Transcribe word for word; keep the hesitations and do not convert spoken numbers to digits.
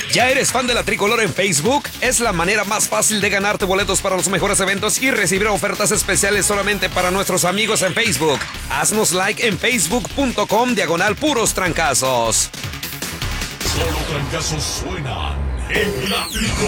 ¿Ya eres fan de la Tricolor en Facebook? Es la manera más fácil de ganarte boletos para los mejores eventos y recibir ofertas especiales solamente para nuestros amigos en Facebook. Haznos like en facebook.com diagonal puros trancazos. Solo trancazos suenan en la Tricolor.